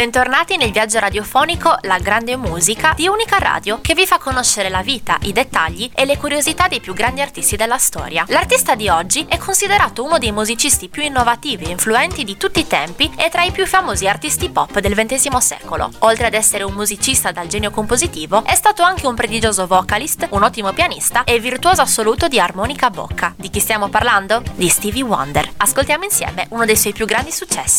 Bentornati nel viaggio radiofonico La Grande Musica di Unica Radio, che vi fa conoscere la vita, i dettagli e le curiosità dei più grandi artisti della storia. L'artista di oggi è considerato uno dei musicisti più innovativi e influenti di tutti i tempi e tra i più famosi artisti pop del XX secolo. Oltre ad essere un musicista dal genio compositivo, è stato anche un prodigioso vocalist, un ottimo pianista e virtuoso assoluto di armonica a bocca. Di chi stiamo parlando? Di Stevie Wonder. Ascoltiamo insieme uno dei suoi più grandi successi.